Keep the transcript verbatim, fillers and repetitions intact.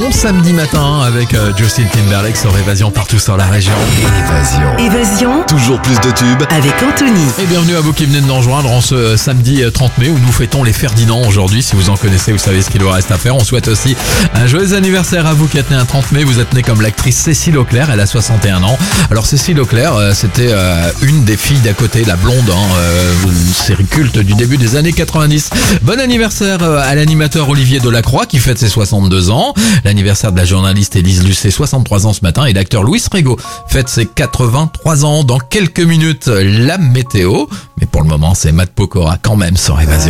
bon samedi matin avec euh, Justin Timberlake sur Évasion partout sur la région. Évasion. Évasion Toujours plus de tubes. avec Anthony. Et bienvenue à vous qui venez de nous rejoindre en ce samedi trente mai où nous fêtons les Ferdinand aujourd'hui. Si vous en connaissez, vous savez ce qu'il vous reste à faire. On souhaite aussi un joyeux anniversaire à vous qui êtes né un trente mai. Vous êtes né comme l'actrice Cécile Auclair, elle a soixante et un ans. Alors Cécile Auclair, euh, c'était euh, une des filles d'à côté, la blonde, hein, euh, une série culte du début des années quatre-vingt-dix. Bon anniversaire euh, à l'animateur Olivier Delacroix qui fête ses soixante-deux ans. L'anniversaire de la journaliste Élise Lucet, soixante-trois ans ce matin. Et l'acteur Louis Rego fête ses quatre-vingt-trois ans. Dans quelques minutes, la météo. Mais pour le moment, c'est Matt Pokora quand même sur Évasion.